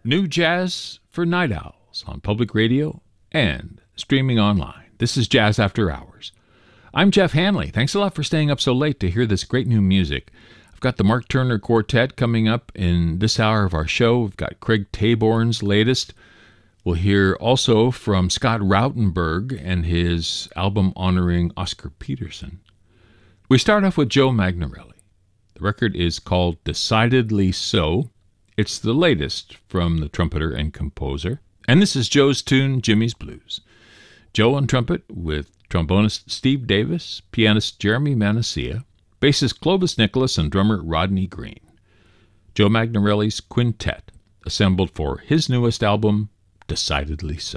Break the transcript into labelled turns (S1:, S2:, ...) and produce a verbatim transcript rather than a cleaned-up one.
S1: New jazz for night owls on public radio and streaming online. This is Jazz After Hours. I'm Jeff Hanley. Thanks a lot for staying up so late to hear this great new music. I've got the Mark Turner Quartet coming up in this hour of our show. We've got Craig Taborn's latest. We'll hear also from Scott Rautenberg and his album honoring Oscar Peterson. We start off with Joe Magnarelli. The record is called Decidedly So. It's the latest from the trumpeter and composer. And this is Joe's tune, Jimmy's Blues. Joe on trumpet with trombonist Steve Davis, pianist Jeremy Manasseh, bassist Clovis Nicholas, and drummer Rodney Green. Joe Magnarelli's Quintet, assembled for his newest album, Decidedly So.